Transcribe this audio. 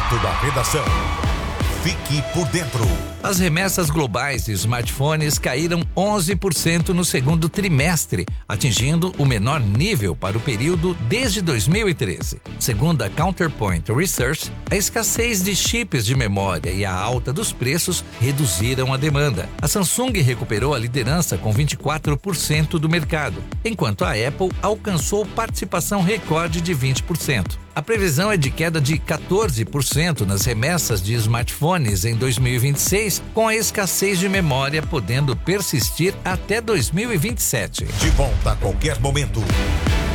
Direto da redação. Fique por dentro. As remessas globais de smartphones caíram 11% no segundo trimestre, atingindo o menor nível para o período desde 2013. Segundo a Counterpoint Research, a escassez de chips de memória e a alta dos preços reduziram a demanda. A Samsung recuperou a liderança com 24% do mercado, enquanto a Apple alcançou participação recorde de 20%. A previsão é de queda de 14% nas remessas de smartphones em 2026, com a escassez de memória podendo persistir até 2027. De volta a qualquer momento.